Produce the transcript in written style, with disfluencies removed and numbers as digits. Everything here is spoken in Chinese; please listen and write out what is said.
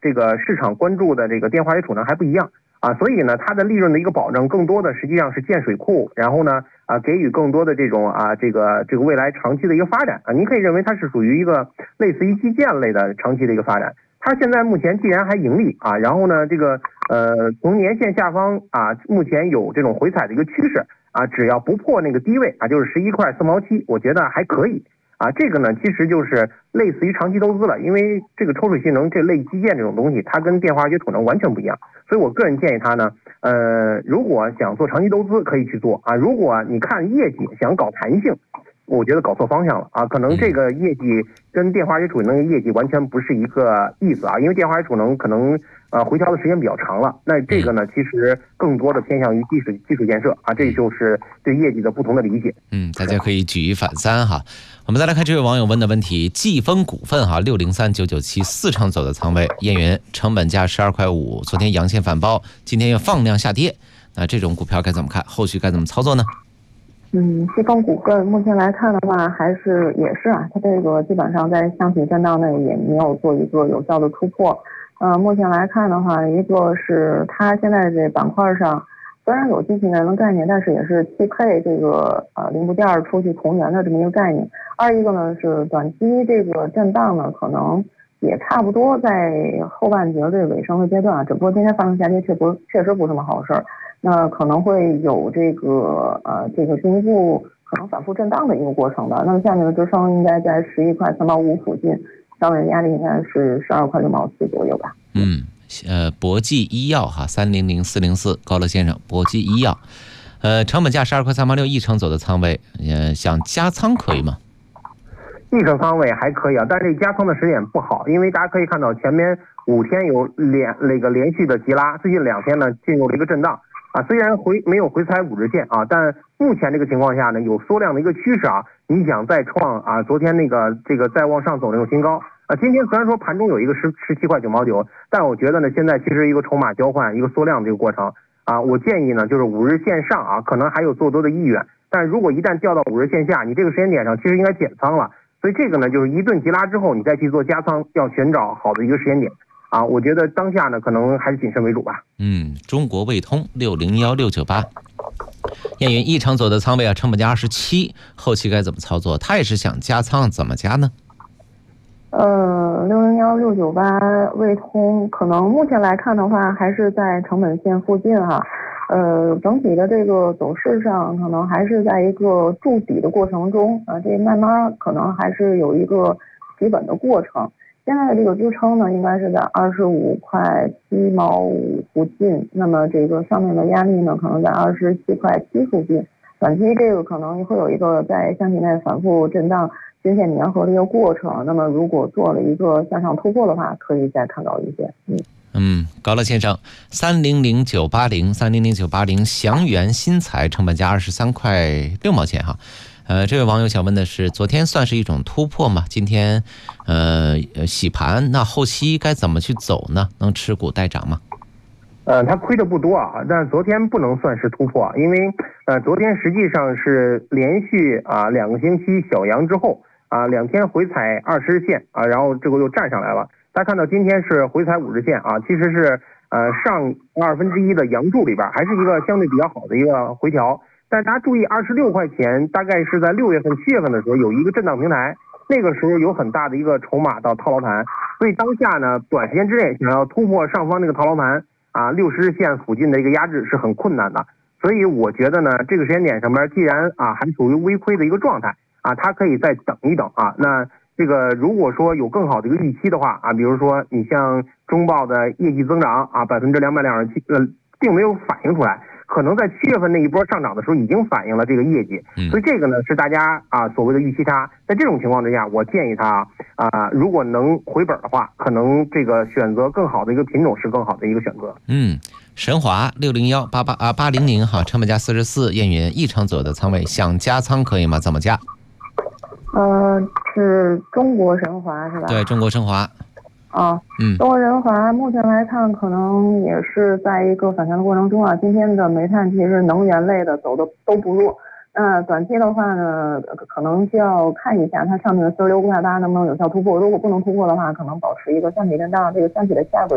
这个市场关注的这个电化学储能还不一样啊，所以呢，它的利润的一个保证更多的实际上是建水库，然后呢给予更多的这种这个未来长期的一个发展啊，您可以认为它是属于一个类似于基建类的长期的一个发展。它现在目前既然还盈利啊，然后呢从年线下方目前有这种回踩的一个趋势啊，只要不破那个低位啊，就是11块4毛7，我觉得还可以。这个呢，其实就是类似于长期投资了，因为这个抽水性能这类基建这种东西，它跟电化学储能完全不一样，所以我个人建议它呢，如果想做长期投资可以去做啊，如果你看业绩想搞弹性，我觉得搞错方向了啊，可能这个业绩跟电化学储能的业绩完全不是一个意思啊，因为电化学储能可能回调的时间比较长了，那这个呢其实更多的偏向于基础建设啊，这就是对业绩的不同的理解。 大家可以举一反三哈。我们再来看这位网友问的问题：季风股份哈6039974成走的仓位，燕云成本价12.5块，昨天阳线反包，今天又放量下跌，那这种股票该怎么看？后续该怎么操作呢？ 季风股份目前来看的话，也是它这个基本上在箱体震荡内也没有做一个有效的突破。目前来看的话，一个是它现在这板块上虽然有机器人的概念，但是也是7K 这个零部件出去同源的这么一个概念。二一个呢是短期这个震荡呢，可能也差不多在后半截这个尾声的阶段，只不过今天发生下跌确实不是什么好事儿。那可能会有这个进一步可能反复震荡的一个过程吧。那么下面的支撑应该在11块3毛5附近，上面的压力应该是12块6毛4左右吧。 博济医药哈300404高乐先生，博济医药，成本价12块3毛6，一成走的仓位，想加仓可以吗？ 一成仓位还可以啊，但是加仓的时点不好，因为大家可以看到前面5天有连续的急拉，最近2天呢进入了一个震荡。虽然没有回踩5日线啊，但目前这个情况下呢，有缩量的一个趋势啊。你想再创昨天这个再往上走那种新高啊，今天虽然说盘中有一个17块9毛9，但我觉得呢，现在其实一个筹码交换、一个缩量的一个过程啊。我建议呢，就是5日线上啊，可能还有做多的意愿，但如果一旦掉到5日线下，你这个时间点上其实应该减仓了。所以这个呢，就是一顿急拉之后，你再去做加仓，要寻找好的一个时间点。我觉得当下呢，可能还是谨慎为主吧。 中国卫通601698，燕云一成走的仓位成本价27，后期该怎么操作？他也是想加仓，怎么加呢 ？601698卫通可能目前来看的话，还是在成本线附近哈。整体的这个走势上，可能还是在一个筑底的过程中这慢慢可能还是有一个企稳的过程。现在的这个支撑呢，应该是在25块7毛5附近，那么这个上面的压力呢，可能在27块7附近。短期这个可能会有一个在箱体内反复震荡、均线粘合的一个过程。那么如果做了一个向上突破的话，可以再看高一些。 高乐先生300980祥源新材成本价23块6毛钱哈。这位网友想问的是，昨天算是一种突破吗？今天洗盘，那后期该怎么去走呢？能持股待涨吗？ 它亏的不多啊，但是昨天不能算是突破，因为昨天实际上是连续2个星期小阳之后2天回踩20日线然后这个又站上来了。大家看到今天是回踩5日线其实是上1/2的阳柱里边，还是一个相对比较好的一个回调。但大家注意，26块钱大概是在6月份、7月份的时候有一个震荡平台，那个时候有很大的一个筹码到套牢盘，所以当下呢，短时间之内想要突破上方那个套牢盘60日线附近的一个压制是很困难的。所以我觉得呢，这个时间点上面既然还处于微亏的一个状态它可以再等一等那这个如果说有更好的一个预期的话比如说你像中报的业绩增长227%并没有反映出来。可能在7月份那一波上涨的时候已经反映了这个业绩，所以这个呢是大家所谓的预期差。在这种情况之下，我建议他如果能回本的话，可能这个选择更好的一个品种是更好的一个选择。 神华601800哈，成本价44，燕云一成左右的仓位，想加仓可以吗？怎么加？ 是中国神华是吧？ 对，中国神华。 中国神华目前来看，可能也是在一个反弹的过程中今天的煤炭其实能源类的走的都不弱。那短期的话呢，可能就要看一下它上面的46.8能不能有效突破。如果不能突破的话，可能保持一个箱体震荡，这个箱体的下轨